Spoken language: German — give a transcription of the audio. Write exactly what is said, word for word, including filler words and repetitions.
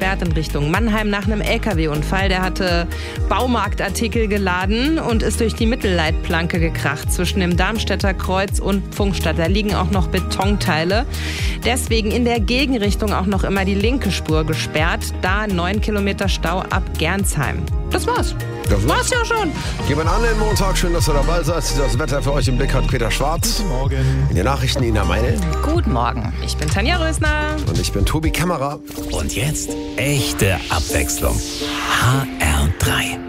gesperrt in Richtung Mannheim nach einem L K W-Unfall. Der hatte Baumarktartikel geladen und ist durch die Mittelleitplanke gekracht zwischen dem Darmstädter Kreuz und Pfungstadt. Da liegen auch noch Betonteile. Deswegen in der Gegenrichtung auch noch immer die linke Spur gesperrt. Da neun Kilometer Stau ab Gernsheim. Das war's. Das war's ja schon. Gehen wir an den Montag. Schön, dass ihr dabei seid. Das Wetter für euch im Blick hat Peter Schwarz. Guten Morgen. In den Nachrichten Ina Meile. Guten Morgen. Ich bin Tanja Rösner. Und ich bin Tobi Kämmerer. Und jetzt echte Abwechslung. H R drei.